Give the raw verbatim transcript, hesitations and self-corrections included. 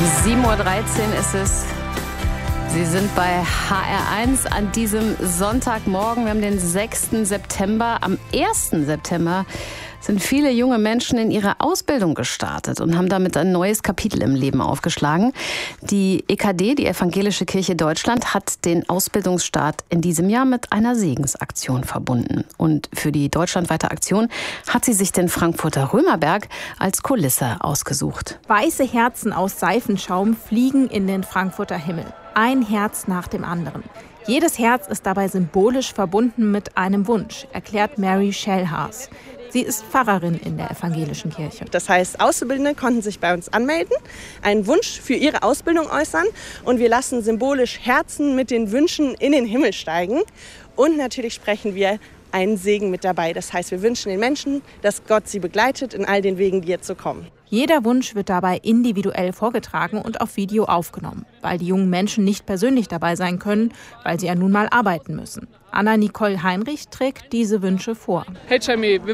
sieben Uhr dreizehn ist es. Sie sind bei H R eins an diesem Sonntagmorgen. Wir haben den sechsten September. Am ersten September sind viele junge Menschen in ihre Ausbildung gestartet und haben damit ein neues Kapitel im Leben aufgeschlagen. Die E K D, die Evangelische Kirche Deutschland, hat den Ausbildungsstart in diesem Jahr mit einer Segensaktion verbunden. Und für die deutschlandweite Aktion hat sie sich den Frankfurter Römerberg als Kulisse ausgesucht. Weiße Herzen aus Seifenschaum fliegen in den Frankfurter Himmel. Ein Herz nach dem anderen. Jedes Herz ist dabei symbolisch verbunden mit einem Wunsch, erklärt Mary Schellhaas. Sie ist Pfarrerin in der evangelischen Kirche. Das heißt, Auszubildende konnten sich bei uns anmelden, einen Wunsch für ihre Ausbildung äußern und wir lassen symbolisch Herzen mit den Wünschen in den Himmel steigen. Und natürlich sprechen wir einen Segen mit dabei. Das heißt, wir wünschen den Menschen, dass Gott sie begleitet in all den Wegen, die jetzt so kommen. Jeder Wunsch wird dabei individuell vorgetragen und auf Video aufgenommen, weil die jungen Menschen nicht persönlich dabei sein können, weil sie ja nun mal arbeiten müssen. Anna Nicole Heinrich trägt diese Wünsche vor. Hey Jamie,